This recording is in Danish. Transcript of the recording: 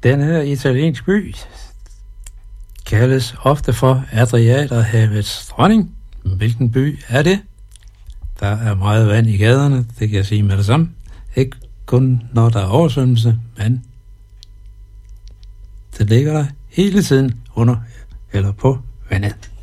Den her italienske by kaldes ofte for Adriaterhavets dronning. Hvilken by er det? Der er meget vand i gaderne, det kan jeg sige med det samme. Ikke kun når der er oversvømmelse, men det ligger der hele tiden under eller på vandet.